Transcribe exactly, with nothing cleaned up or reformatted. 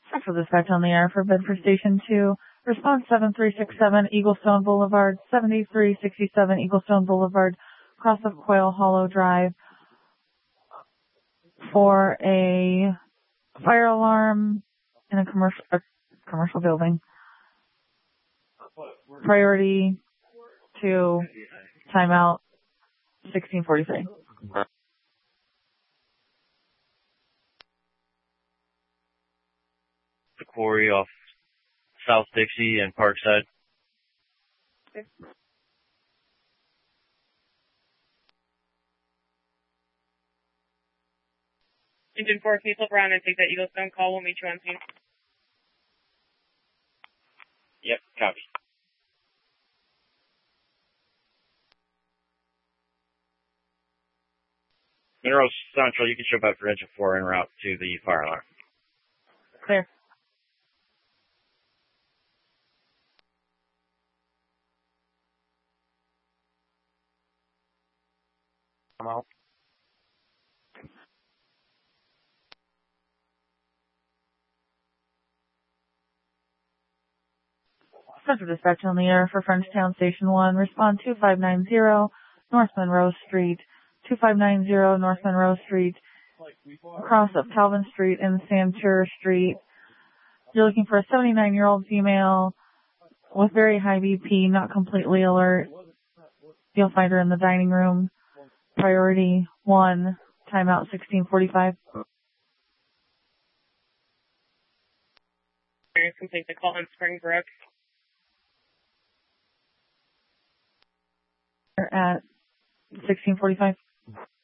Central Dispatch on the air for Bedford Station two. Response seven three six seven, Eaglestone Boulevard, seventy-three sixty-seven Eaglestone Boulevard, cross of Quail Hollow Drive, for a fire alarm in a commercial a commercial building. Priority to timeout sixteen forty-three. The quarry off South Dixie and Parkside. Okay. Engine four, can you flip around and take that Eaglestone call? We'll meet you on scene. Yep, copy. Monroe Central, you can show back for engine four en route to the fire alarm. Clear. I'm out. Central Dispatch on the air for Frenchtown Station one. Respond two five nine zero North Monroe Street. two five nine zero North Monroe Street. Across of Calvin Street and Santur Street. You're looking for a seventy-nine-year-old female with very high B P, not completely alert. You'll find her in the dining room. Priority one, timeout sixteen forty-five. Complete the call in Springbrook. At sixteen forty-five.